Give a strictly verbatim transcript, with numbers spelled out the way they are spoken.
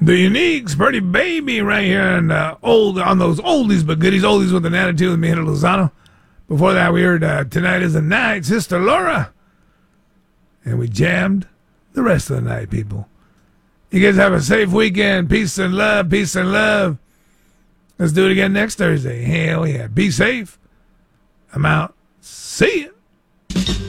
The Uniques, Pretty Baby, right here on uh, old on those oldies but goodies, oldies with an attitude with me, Henry Lozano. Before that, we heard uh, Tonight is the Night, Sister Laura. And we jammed the rest of the night, people. You guys have a safe weekend. Peace and love, peace and love. Let's do it again next Thursday. Hell yeah. Be safe. I'm out. See ya.